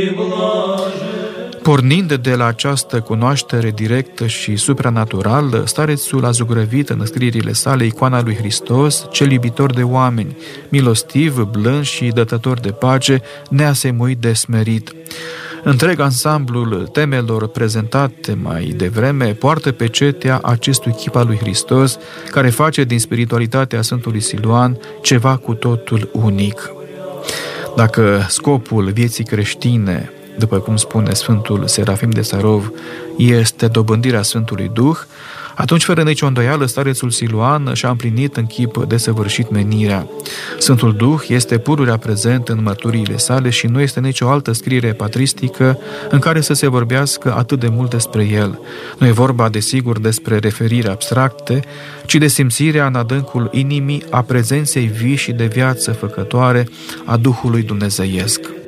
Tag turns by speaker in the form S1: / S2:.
S1: Pornind de la această cunoaștere directă și supranaturală, starețul a zugrăvit în scrierile sale icoana lui Hristos, cel iubitor de oameni, milostiv, blând și dătător de pace, neasemuit de smerit. Întreg ansamblul temelor prezentate mai devreme poartă pecetea acestui chip al lui Hristos, care face din spiritualitatea Sfântului Siluan ceva cu totul unic. Dacă scopul vieții creștine, după cum spune Sfântul Serafim de Sarov, este dobândirea Sfântului Duh, atunci, fără nicio îndoială, starețul Siluan și-a împlinit în chip desăvârșit menirea. Sfântul Duh este pururea prezent în mărturiile sale și nu este nicio altă scriere patristică în care să se vorbească atât de mult despre el. Nu e vorba, desigur, despre referiri abstracte, ci de simțirea în adâncul inimii a prezenței vii și de viață făcătoare a Duhului Dumnezeiesc.